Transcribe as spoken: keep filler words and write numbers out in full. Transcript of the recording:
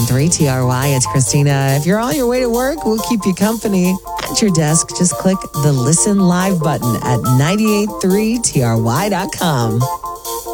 three T R Y. It's Christina. If you're on your way to work, we'll keep you company. At your desk, just click the Listen Live button at nine eight three T R Y dot com.